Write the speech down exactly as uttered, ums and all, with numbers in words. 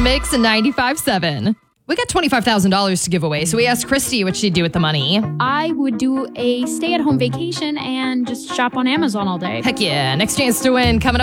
Mix ninety-five seven. We got twenty-five thousand dollars to give away, so we asked Christy what she'd do with the money. I would do a stay-at-home vacation and just shop on Amazon all day. Heck yeah. Next chance to win coming up.